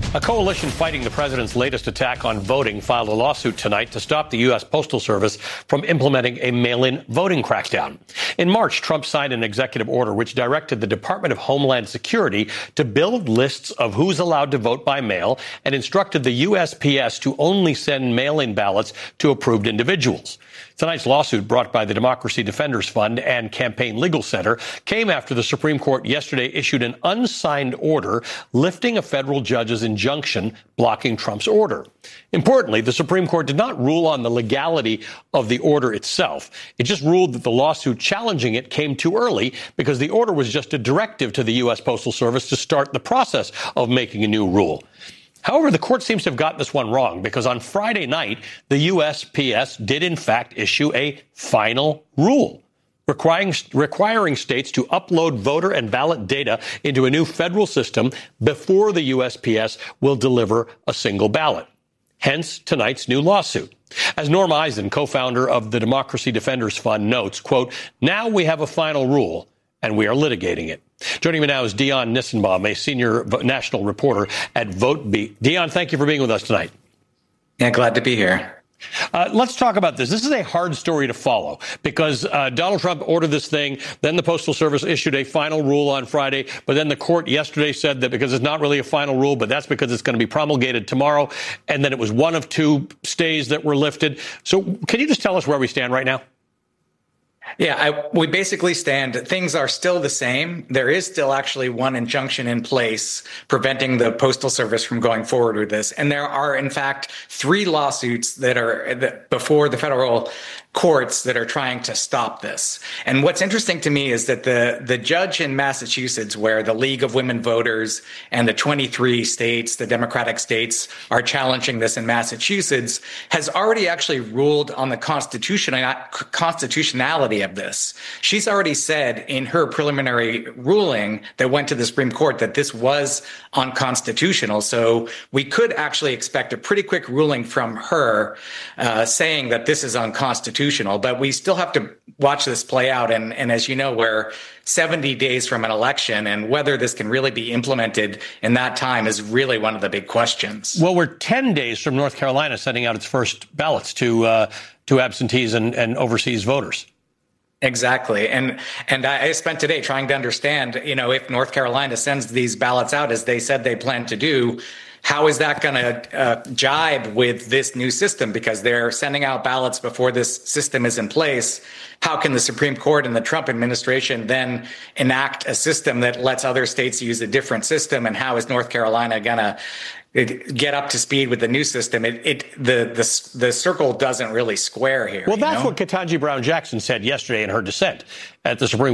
A coalition fighting the president's latest attack on voting filed a lawsuit tonight to stop the U.S. Postal Service from implementing a mail-in voting crackdown. In March, Trump signed an executive order which directed the Department of Homeland Security to build lists of who's allowed to vote by mail and instructed the USPS to only send mail-in ballots to approved individuals. Tonight's lawsuit, brought by the Democracy Defenders Fund and Campaign Legal Center, came after the Supreme Court yesterday issued an unsigned order lifting a federal judge's injunction blocking Trump's order. Importantly, the Supreme Court did not rule on the legality of the order itself. It just ruled that the lawsuit challenging it came too early because the order was just a directive to the U.S. Postal Service to start the process of making a new rule. However, the court seems to have gotten this one wrong because on Friday night, the USPS did in fact issue a final rule requiring states to upload voter and ballot data into a new federal system before the USPS will deliver a single ballot. Hence tonight's new lawsuit. As Norm Eisen, co-founder of the Democracy Defenders Fund, notes, quote, "Now we have a final rule and we are litigating it." Joining me now is Dion Nissenbaum, a senior national reporter at VoteBeat. Dion, thank you for being with us tonight. Yeah, glad to be here. Let's talk about this. This is a hard story to follow because Donald Trump ordered this thing. Then the Postal Service issued a final rule on Friday. But then the court yesterday said that because it's not really a final rule, but that's because it's going to be promulgated tomorrow. And then it was one of two stays that were lifted. So can you just tell us where we stand right now? Yeah, we basically stand. Things are still the same. There is still actually one injunction in place preventing the Postal Service from going forward with this. And there are, in fact, 3 lawsuits that are before the federal courts that are trying to stop this. And what's interesting to me is that the judge in Massachusetts, where the League of Women Voters and the 23 states, the Democratic states, are challenging this in Massachusetts, has already actually ruled on the constitutionality of this. She's already said in her preliminary ruling that went to the Supreme Court that this was unconstitutional. So we could actually expect a pretty quick ruling from her saying that this is unconstitutional. But we still have to watch this play out. And as you know, we're 70 days from an election, and whether this can really be implemented in that time is really one of the big questions. Well, we're 10 days from North Carolina sending out its first ballots to absentees and overseas voters. Exactly. And I spent today trying to understand, if North Carolina sends these ballots out as they said they plan to do, how is that going to jibe with this new system? Because they're sending out ballots before this system is in place. How can the Supreme Court and the Trump administration then enact a system that lets other states use a different system? And how is North Carolina going to get up to speed with the new system? The circle doesn't really square here. Well, that's what Ketanji Brown Jackson said yesterday in her dissent at the Supreme